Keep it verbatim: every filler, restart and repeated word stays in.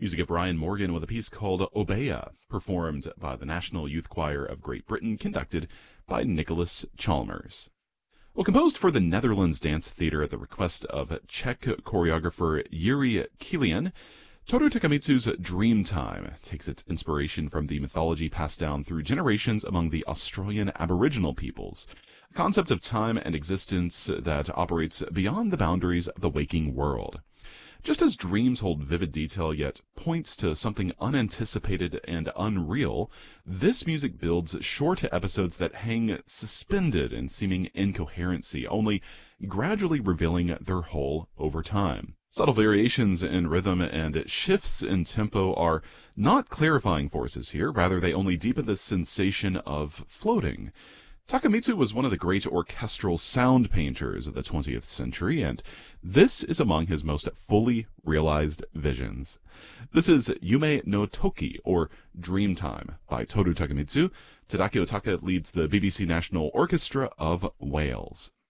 Music of Brian Morgan with a piece called Obeah, performed by the National Youth Choir of Great Britain, conducted by Nicholas Chalmers. Well, composed for the Netherlands Dance Theatre at the request of Czech choreographer Yuri Kilian, Toru Takemitsu's Dreamtime takes its inspiration from the mythology passed down through generations among the Australian Aboriginal peoples, a concept of time and existence that operates beyond the boundaries of the waking world. Just as dreams hold vivid detail yet points to something unanticipated and unreal, this music builds short episodes that hang suspended in seeming incoherency, only gradually revealing their whole over time. Subtle variations in rhythm and shifts in tempo are not clarifying forces here, rather they only deepen the sensation of floating. Takemitsu was one of the great orchestral sound painters of the twentieth century, and this is among his most fully realized visions. This is Yume no Toki, or Dreamtime, by Toru Takemitsu. Tadaki Otaka leads the B B C National Orchestra of Wales.